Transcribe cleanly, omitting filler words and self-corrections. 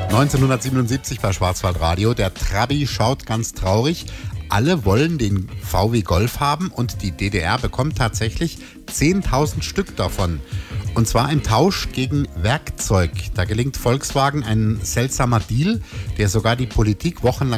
1977 bei Schwarzwaldradio. Der Trabi schaut ganz traurig. Alle wollen den VW Golf haben und die DDR bekommt tatsächlich 10.000 Stück davon. Und zwar im Tausch gegen Werkzeug. Da gelingt Volkswagen ein seltsamer Deal, der sogar die Politik wochenlang